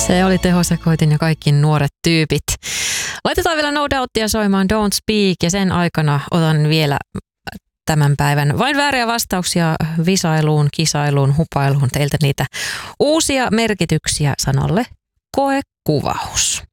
Se oli tehosekoitin ja kaikki nuoret tyypit. Laitetaan vielä No Doubtia soimaan Don't Speak ja sen aikana otan vielä tämän päivän vain vääriä vastauksia visailuun, kisailuun, hupailuun. Teiltä niitä uusia merkityksiä sanolle koekuvaus.